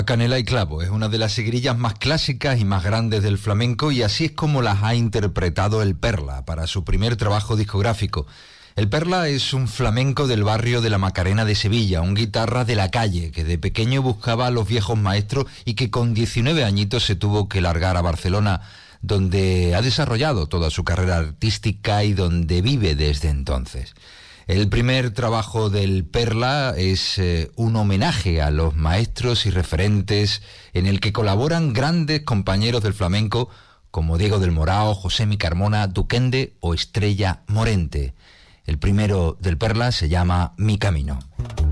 canela y clavo. Es una de las seguirillas más clásicas y más grandes del flamenco, y así es como las ha interpretado el Perla para su primer trabajo discográfico. El Perla es un flamenco del barrio de la Macarena de Sevilla, un guitarra de la calle que de pequeño buscaba a los viejos maestros y que con 19 añitos se tuvo que largar a Barcelona, donde ha desarrollado toda su carrera artística y donde vive desde entonces. El primer trabajo del Perla es un homenaje a los maestros y referentes en el que colaboran grandes compañeros del flamenco como Diego del Morao, Josemi Carmona, Duquende o Estrella Morente. El primero del Perla se llama Mi Camino.